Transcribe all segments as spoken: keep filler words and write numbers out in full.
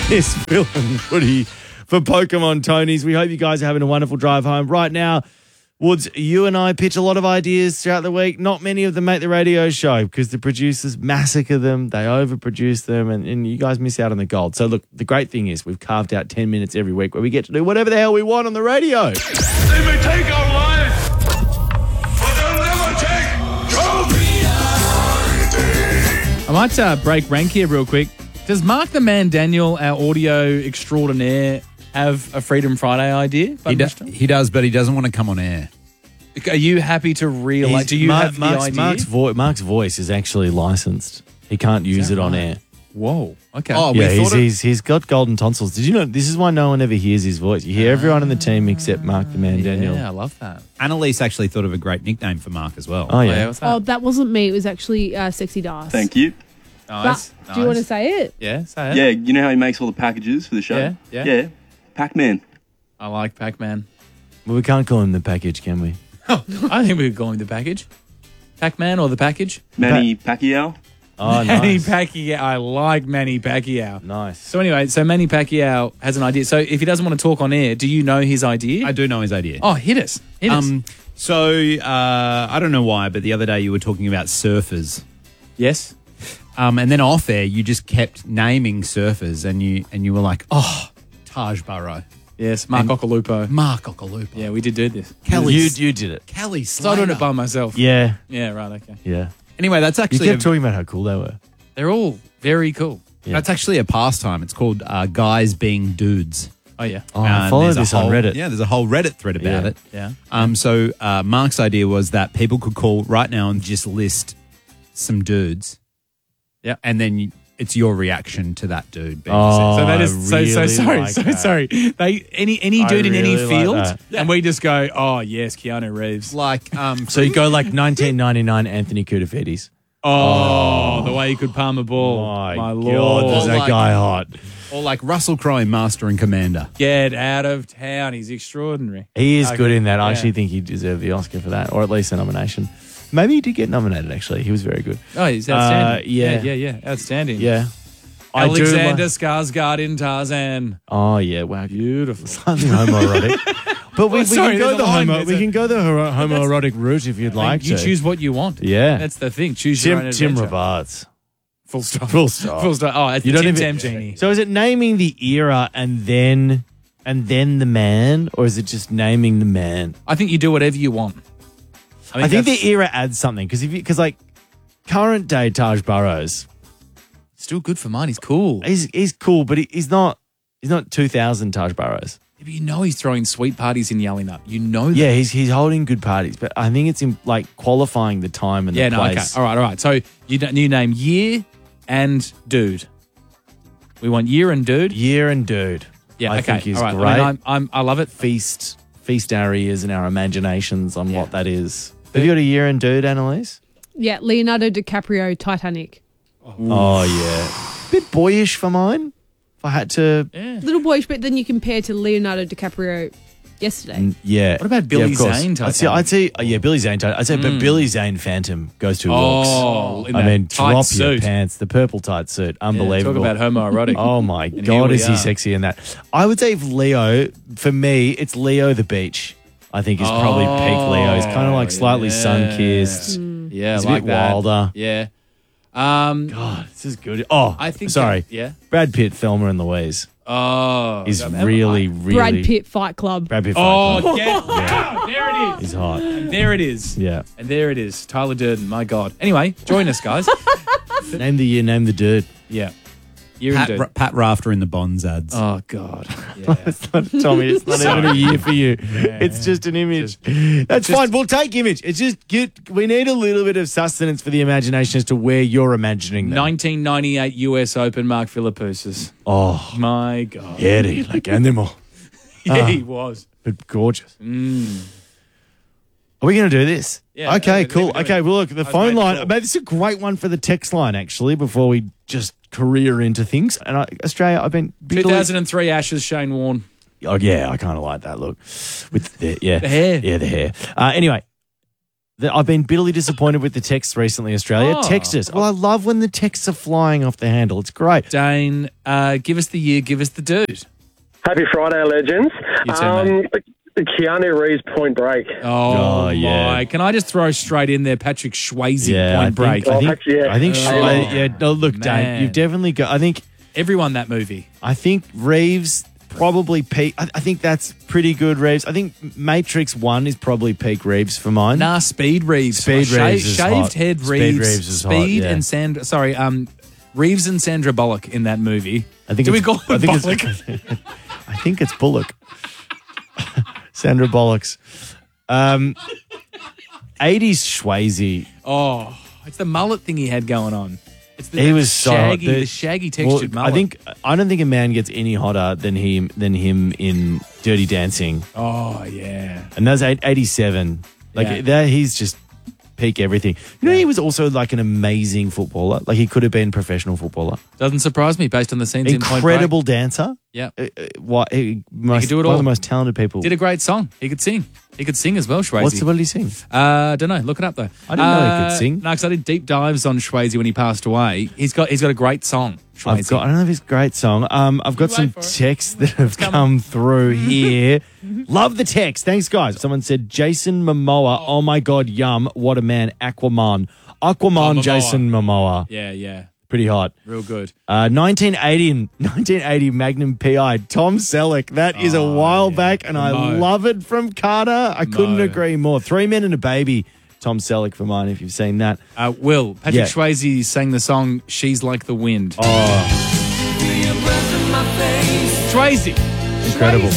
this Phil and Woody for Pokemon Tonys. We hope you guys are having a wonderful drive home. Right now, Woods, you and I pitch a lot of ideas throughout the week. Not many of them make the radio show because the producers massacre them, they overproduce them, and, and you guys miss out on the gold. So, look, the great thing is we've carved out ten minutes every week where we get to do whatever the hell we want on the radio. They may take our lives, but they'll never take trophies. I might uh, break rank here real quick. Does Mark the Man Daniel, our audio extraordinaire, have a Freedom Friday idea? He, do, he does, but he doesn't want to come on air. Are you happy to relay? He's- Do you Mark- have the Mark's, idea? Mark's, vo- Mark's voice is actually licensed. He can't use it on air. Whoa. Okay. Oh, we Yeah, he's, thought of- he's, he's got golden tonsils. Did you know this is why no one ever hears his voice? You hear everyone in the team except Mark the Man Daniel. Yeah, I love that. Annalise actually thought of a great nickname for Mark as well. Oh, yeah. what's that? Oh, that wasn't me. It was actually uh, Sexy Das. Thank you. nice. But do you want to say it? Yeah, say it. Yeah, you know how he makes all the packages for the show? Yeah, yeah. Yeah, Pac-Man. I like Pac-Man. Well, we can't call him the package, can we? I think we could call him the package. Pac-Man or the package? Manny Pacquiao. Oh, Manny nice. Pacquiao. I like Manny Pacquiao. Nice. So anyway, so Manny Pacquiao has an idea. So if he doesn't want to talk on air, do you know his idea? I do know his idea. Oh, hit us. Hit us. Um, so uh, I don't know why, but the other day you were talking about surfers, Yes. um, and then off air you just kept naming surfers, and you and you were like, oh, Taj Burrow, Yes. Mark And- Okolupo. Mark Okolupa, Yeah, we did do this. Kelly, You, you did it. Kelly So I doing Slater. it by myself. Yeah. Yeah, right, okay. Yeah. Anyway, that's You actually kept a, talking about how cool they were. They're all very cool. Yeah. that's actually a pastime. It's called uh, guys being dudes. Oh, yeah. Oh, I And follow there's a this on whole- Reddit. Yeah, there's a whole Reddit thread about Yeah. it. Yeah. Um, so uh, Mark's idea was that people could call right now and just list some dudes. Yeah. And then you, it's your reaction to that dude being Oh, said. So that I is so so really sorry, like so that. sorry. They any any I dude in any really like field, that. and we just go, oh yes, Keanu Reeves. Like, um, So you go like nineteen ninety-nine Anthony Koutafidis. Oh, the way he could palm a ball. My, My God, lord. is that Like- guy hot. or like Russell Crowe in Master and Commander. Get out of town. He's extraordinary. He is Okay. good in that. I Yeah. actually think he deserved the Oscar for that, or at least a nomination. Maybe he did get nominated, actually. He was very good. Oh, he's outstanding. Uh, yeah. yeah, yeah, yeah. Outstanding. Yeah. I do Alexander like- Skarsgård in Tarzan. Oh, yeah. Wow. Beautiful. Slightly homoerotic. But we, Oh, we sorry, can go there's a the line, homo. there's We a- can go the horo- homoerotic route if you'd like you to. choose what you want. Yeah. That's the thing. Choose your own Tim Tim adventure. Robards. Full stop. Full stop. Full stop. Oh, that's You the don't Tim even- Tam genie. So is it naming the era and then and then the man, or is it just naming the man? I think you do whatever you want. I think, that's the era adds something because if you because like current day Taj Burrows, still good for mine. He's cool. he's he's cool, but he, he's not he's not two thousand Taj Burrows. But you know he's throwing sweet parties in Yelling Up. You know that. Yeah, he's he's holding good parties, but I think it's in like qualifying the time and Yeah, the no, okay. place. All right, all right. So you, you name year and dude. We want year and dude. Year and dude. Yeah, I okay. think he's all right. great. I, mean, I'm, I'm, I love it. feast feast our ears and our imaginations on Yeah. what that is. Have you got a year and dude, Annalise? Yeah, Leonardo DiCaprio, Titanic. Oh yeah, bit boyish for mine. If I had to, Yeah. Little boyish, but then you compare to Leonardo DiCaprio yesterday. Mm, yeah. What about Billy yeah, of course. Zane I'd say, Titanic? I'd say, oh, yeah, Billy Zane. I'd say, but Billy Zane Phantom goes two Oh, looks. in I that mean, tight drop your suit. pants. The purple tight suit, Yeah, unbelievable. talk about homoerotic. Oh my here God, we is he are. sexy in that? I would say if Leo, for me, it's Leo the Beach. I think is probably peak Leo. He's kind of like slightly Oh, yeah. sun-kissed. Yeah, He's a like bit that. wilder. Yeah. Um, God, this is good. Oh, I think sorry. that- yeah. Brad Pitt, Thelma and Louise Oh. is God, really, I- really Brad Pitt Fight Club. Brad Pitt. Oh, Fight Club. get out. There it is. He's hot. There it is. Yeah. And there it is. Tyler Durden. My God. Anyway, join us, guys. Name the year. Name the dude. Yeah. Year and Pat, dude. Ra- Pat Rafter in the Bonds ads. Oh, God. Yeah. It's not, Tommy, it's not even a year for you. It's just an image. That's fine. We'll take image. It's just get, we need a little bit of sustenance for the imagination as to where you're imagining them. nineteen ninety-eight U S Open, Mark Philippoussis. Oh, My God. hairy like animal. Yeah, he was. But gorgeous. Mm. Are we going to do this? Yeah, Okay, yeah, cool. leave it, leave Okay, it. well, look, the was phone made line. sure. Maybe this is a great one for the text line, actually, before we just career into things. And I, Australia, I've been... two thousand three Ashes, Shane Warne. Oh, yeah, I kind of like that look. With the, yeah. The hair. Yeah, the hair. Uh, anyway, that I've been bitterly disappointed with the texts recently, Australia. Oh. Text us. Well, I love when the texts are flying off the handle. It's great. Dane, uh, give us the year, give us the dude. Happy Friday, legends. You too, um, Keanu Reeves, Point Break. Oh, Oh, yeah. my. Can I just throw straight in there Patrick Swayze, Yeah, Point I Break? think, I Oh, think, actually, yeah. I think, Oh, I- yeah. No, look, man. Dane, you've definitely got. I think, Everyone that movie. I think Reeves probably peak. I, I think that's pretty good, Reeves. I think Matrix One is probably peak Reeves for mine. Nah, Speed Reeves. Speed Sha- Reeves is Shaved hot. head Speed Reeves. Reeves is hot, Speed yeah. and Sandra. Sorry, um, Reeves and Sandra Bullock in that movie. I think Do we it's, call I it think Bullock? It's, I think it's Bullock. Sandra Bullock's. Um, eighties Swayze. Oh, it's the mullet thing he had going on. It's the, He the was so shaggy, hot. the, The- shaggy Well, textured mullet. I think I don't think a man gets any hotter than him than him in Dirty Dancing, Oh yeah. and that's eight- eighty-seven. Like Yeah. that, he's just peak everything. You know, he was also like an amazing footballer. Like he could have been a professional footballer. Doesn't surprise me based on the scenes in Point Break. Incredible dancer. Yeah. Uh, uh, what, he, most, do it one all. of the most talented people. Did a great song. He could sing. He could sing as well, Swayze. What's the, what did he sing? Uh, don't know. Look it up though. I didn't know he could sing. No, because I did deep dives on Swayze when he passed away. He's got he's got a great song. Swayze. I've got, I don't know if it's a great song. Um, I've got You some wait for it. texts that have come through here. Love the text. Thanks, guys. Someone said, Jason Momoa. Oh, my God, yum. What a man. Aquaman. Aquaman, Momoa. Jason Momoa. Yeah, yeah, Pretty hot. real good. Uh, nineteen eighty, nineteen eighty Magnum P I. Tom Selleck. That is a while back, and I Mo. love it from Carter. I couldn't Mo. agree more. Three Men and a Baby. Tom Selleck for mine, if you've seen that. Uh, Will Patrick Yeah. Swayze sang the song "She's Like the Wind." Oh, Swayze, incredible.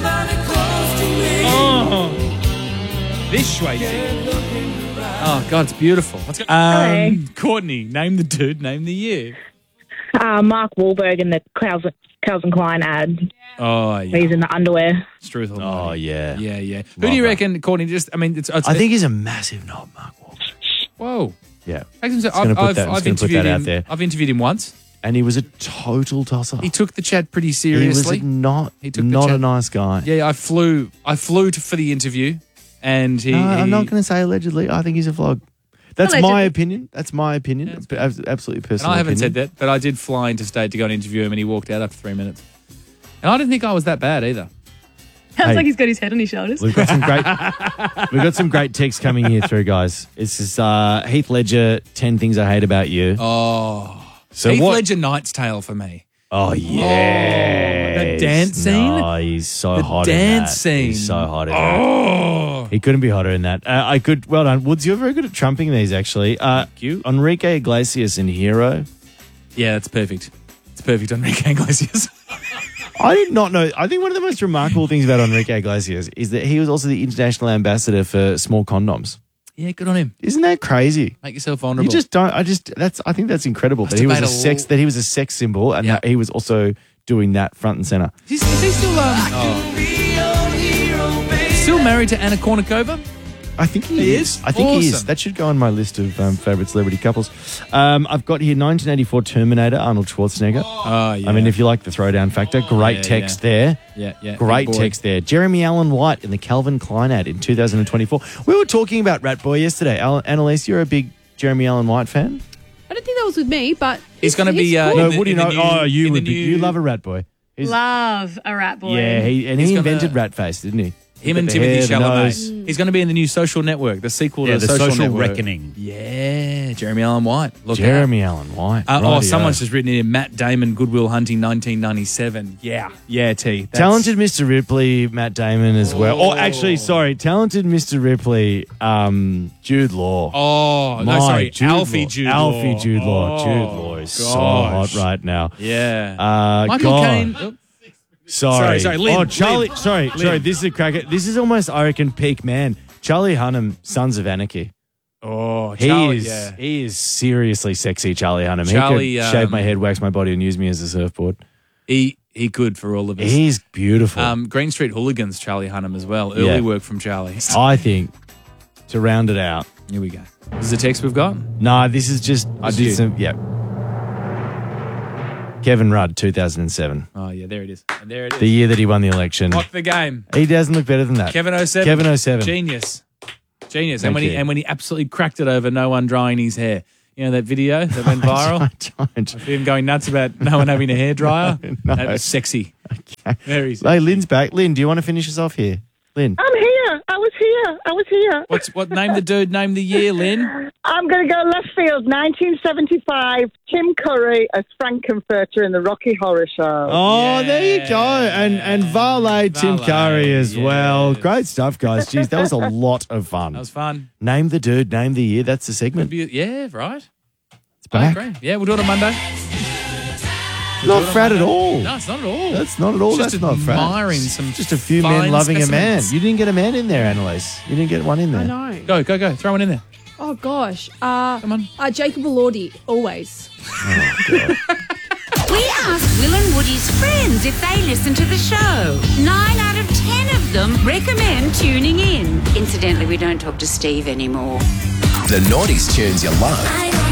oh, this Swayze. Oh God, it's beautiful. Let's go. Hello. Um, Courtney, name the dude. Name the year. Uh, Mark Wahlberg in the Calvin, Calvin Klein ad. Oh Where yeah, he's in the underwear. Struthel. Oh, yeah. yeah, yeah. Who Love do you that. reckon, Courtney? Just, I mean, it's. it's I think he's a massive knob, Mark Wahlberg. Whoa. Yeah. I've, gonna put that- I'm I've just gonna put interviewed that out him. there. I've interviewed him once. And he was a total tosser. He took the chat pretty He was seriously. not, He took the not a chat- nice guy. Yeah, I flew. I flew to, for the interview, and he. No, I'm he- not going to say allegedly. I think he's a vlog. That's my Allegedly. opinion. That's my opinion. Yeah, it's But abs- absolutely And personal I haven't opinion. said that, but I did fly into state to go and interview him, and he walked out after three minutes. And I didn't think I was that bad either. Sounds Hey. like he's got his head on his shoulders. We've got some great, we've got some great texts coming here through, guys. This is uh, Heath Ledger. Ten things I hate about you. Oh, so Heath what? Ledger Knight's Tale for me. Oh yeah, the dance scene? No, he's so The hot. in dance that. scene. He's so hot in that. Oh, He couldn't be hotter in that. Uh, I could. Well done, Woods. You're very good at trumping these, actually. Uh, Thank you. Enrique Iglesias in Hero. yeah, that's perfect. It's perfect, Enrique Iglesias. I did not know. I think one of the most remarkable things about Enrique Iglesias is that he was also the international ambassador for small condoms. yeah, good on him. Isn't that crazy? Make yourself vulnerable. You just don't. I just. That's. I think that's incredible. That Must he was have a made a sex. l- That he was a sex symbol, and Yeah. that he was also doing that front and center. Is, is he still um, oh. still married to Anna Kournikova? I think he, He is. is? I think he is. Awesome. That should go on my list of um, favorite celebrity couples. Um, I've got here nineteen eighty-four Terminator, Arnold Schwarzenegger. Oh yeah. I mean, if you like the throwdown factor, great yeah, text yeah. there. yeah, yeah, Great big boy. text there. Jeremy Allen White in the Calvin Klein ad in two thousand twenty-four. We were talking about Rat Boy yesterday. Al- Annalise, you're a big Jeremy Allen White fan? I don't think that was with me, but He's gonna be, uh, cool. No, In the- Woody, in the no. new- Oh, you in the would be. new- You love a Rat Boy. He's- Love a rat boy. yeah, he, and He's he gonna- invented Rat Face, didn't he? Him Got and the Timothy hair, the nose. Chalamet. He's going to be in the new Social Network, the sequel Yeah, to the Social, Social Network. Reckoning. Yeah, Jeremy Allen White. Look Jeremy Allen White. out. Uh, oh, Rightio. someone's just written in Matt Damon, Goodwill Hunting, nineteen ninety-seven. Yeah, yeah, T. That's- Talented Mister Ripley, Matt Damon as well. Oh, actually, sorry. Talented Mister Ripley, um, Jude Law. Oh, no, My sorry, Jude Alfie Law. Jude Alfie Law. Jude Law. Oh, Jude Law is so gosh. hot right now. Yeah. Uh, Michael God. Caine. oh, Sorry. Sorry, sorry, Lynn, oh, Charlie. Lynn, sorry, Lynn. sorry. This is a cracker. This is almost, I reckon, peak man. Charlie Hunnam, Sons of Anarchy. Oh, He Charlie, is. yeah. He is seriously sexy, Charlie Hunnam. Charlie, he could shave um, my head, wax my body, and use me as a surfboard. He, he could for all of us. He's beautiful. Um, Green Street Hooligans, Charlie Hunnam as well. Early Yeah. work from Charlie. I think to round it out. Here we go. This is the text we've got. Nah, this is just. I It's did you. some. Yeah. Kevin Rudd, two thousand seven, Oh, yeah, there it is. And there it is. the year that he won the election. Lock the game. He doesn't look better than that. Kevin oh seven. Kevin oh seven. Genius. Genius. Thank and when you. he and when he absolutely cracked it over no one drying his hair. You know that video that went viral? I don't. Of him going nuts about no one having a hairdryer? No. That was sexy. Okay. Very sexy. Hey, Lynn's back. Lynn, do you want to finish us off here? Lynn. I'm here. I was here. I was here. What's what? Name the dude. Name the year, Lynn. I'm going to go left field, nineteen seventy-five. Tim Curry as Frankenfurter in the Rocky Horror Show. Oh, there you go. And and Valet, Tim Valet, Curry as well. yes. Great stuff, guys. Jeez, that was a lot of fun. That was fun. Name the dude, name the year. That's the segment. Be- Yeah, right. It's back. I agree. Yeah, we'll do it on Monday. Not frat at all. No, it's not at all. That's not at all. Just That's not frat. admiring It's some just a few fine men loving a man. specimens. You didn't get a man in there, Annalise. You didn't get one in there. I know. Go, go, go. Throw one in there. Oh gosh. Uh, Come on. Uh, Jacob Elordi, always. We asked Will and Woody's friends if they listen to the show. Nine out of ten of them recommend tuning in. Incidentally, we don't talk to Steve anymore. The noughties tunes you love. I